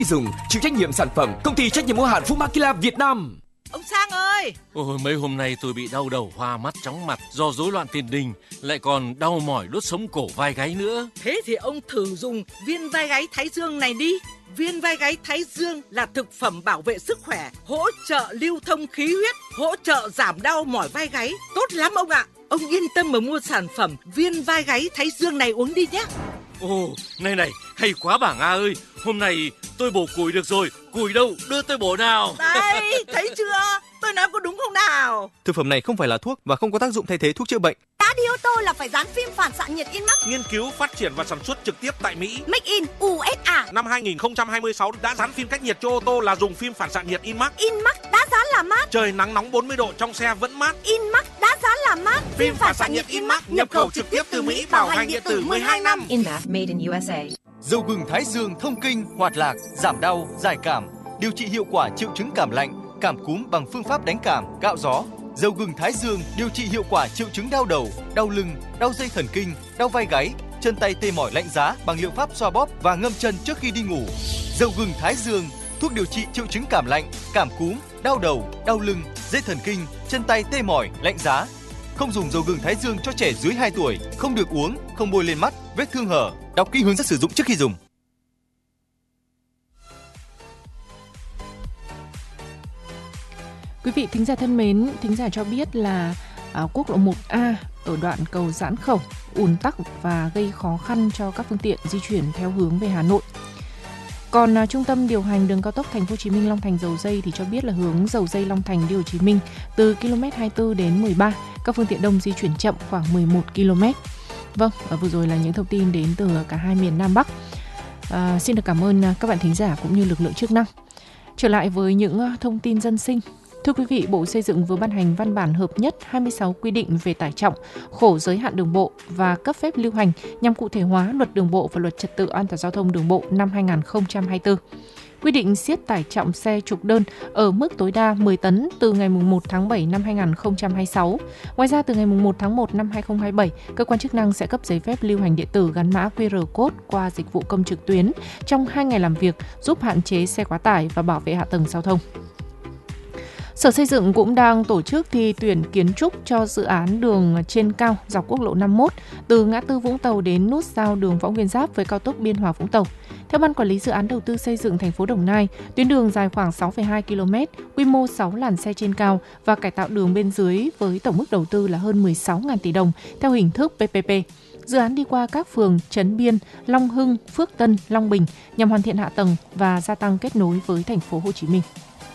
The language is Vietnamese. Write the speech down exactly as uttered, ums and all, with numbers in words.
Dùng chịu trách nhiệm sản phẩm công ty trách nhiệm hữu hạn Fumakila Việt Nam. Ông Sang ơi! Ôi, mấy hôm nay tôi bị đau đầu, hoa mắt, chóng mặt do rối loạn tiền đình, lại còn đau mỏi đốt sống cổ vai gáy nữa. Thế thì ông thử dùng viên vai gáy Thái Dương này đi. Viên vai gáy Thái Dương là thực phẩm bảo vệ sức khỏe, hỗ trợ lưu thông khí huyết, hỗ trợ giảm đau mỏi vai gáy. Tốt lắm ông ạ! Ông yên tâm mà mua sản phẩm viên vai gáy Thái Dương này uống đi nhé. Ồ, này này, hay quá bà Nga ơi. Hôm nay tôi bổ củi được rồi. Củi đâu, đưa tôi bổ nào. Đây, thấy chưa? Tôi nói có đúng không nào? Thực phẩm này không phải là thuốc và không có tác dụng thay thế thuốc chữa bệnh. Đã đi ô tô là phải dán phim phản xạ nhiệt Inmax. Nghiên cứu, phát triển và sản xuất trực tiếp tại Mỹ. Make in u ét a. Năm hai không hai sáu đã dán phim cách nhiệt cho ô tô là dùng phim phản xạ nhiệt Inmax. Inmax đã dán là mát. Trời nắng nóng bốn mươi độ trong xe vẫn mát. Inmax đã dán là mát. Phim phản xạ nhiệt Inmax nhập khẩu trực tiếp từ Mỹ, bảo hành điện tử mười hai năm. Inmax made in u ét a. Dầu gừng Thái Dương thông kinh, hoạt lạc, giảm đau, giải cảm, điều trị hiệu quả triệu chứng cảm lạnh, cảm cúm bằng phương pháp đánh cảm, cạo gió. Dầu gừng Thái Dương điều trị hiệu quả triệu chứng đau đầu, đau lưng, đau dây thần kinh, đau vai gáy, chân tay tê mỏi lạnh giá bằng liệu pháp xoa bóp và ngâm chân trước khi đi ngủ. Dầu gừng Thái Dương, thuốc điều trị triệu chứng cảm lạnh, cảm cúm, đau đầu, đau lưng, dây thần kinh, chân tay tê mỏi, lạnh giá. Không dùng dầu gừng Thái Dương cho trẻ dưới hai tuổi, không được uống, không bôi lên mắt, vết thương hở. Đọc kỹ hướng dẫn sử dụng trước khi dùng. Quý vị thính giả thân mến, thính giả cho biết là à, quốc lộ một A ở đoạn cầu Giãn Khẩu ùn tắc và gây khó khăn cho các phương tiện di chuyển theo hướng về Hà Nội. Còn à, trung tâm điều hành đường cao tốc Thành phố Hồ Chí Minh Long Thành Dầu Giây thì cho biết là hướng Dầu Giây Long Thành đi Hồ Chí Minh từ ki lô mét hai mươi tư đến mười ba, các phương tiện đông di chuyển chậm khoảng mười một ki lô mét. Vâng, và vừa rồi là những thông tin đến từ cả hai miền Nam Bắc. À, xin được cảm ơn các bạn thính giả cũng như lực lượng chức năng. Trở lại với những thông tin dân sinh. Thưa quý vị, Bộ Xây dựng vừa ban hành văn bản hợp nhất hai mươi sáu quy định về tải trọng, khổ giới hạn đường bộ và cấp phép lưu hành nhằm cụ thể hóa Luật Đường bộ và Luật Trật tự an toàn giao thông đường bộ năm hai không hai tư. Quy định siết tải trọng xe trục đơn ở mức tối đa mười tấn từ ngày mùng một tháng bảy năm hai không hai sáu. Ngoài ra, từ ngày mùng một tháng một năm hai không hai bảy, cơ quan chức năng sẽ cấp giấy phép lưu hành điện tử gắn mã quy rờ code qua dịch vụ công trực tuyến trong hai ngày làm việc, giúp hạn chế xe quá tải và bảo vệ hạ tầng giao thông. Sở Xây dựng cũng đang tổ chức thi tuyển kiến trúc cho dự án đường trên cao dọc quốc lộ năm mươi mốt từ ngã tư Vũng Tàu đến nút giao đường Võ Nguyên Giáp với cao tốc Biên Hòa Vũng Tàu. Theo Ban Quản lý Dự án Đầu tư Xây dựng thành phố Đồng Nai, tuyến đường dài khoảng sáu phẩy hai ki lô mét, quy mô sáu làn xe trên cao và cải tạo đường bên dưới với tổng mức đầu tư là hơn mười sáu nghìn tỷ đồng theo hình thức pê pê pê. Dự án đi qua các phường Trấn Biên, Long Hưng, Phước Tân, Long Bình nhằm hoàn thiện hạ tầng và gia tăng kết nối với thành phố Hồ Chí Minh.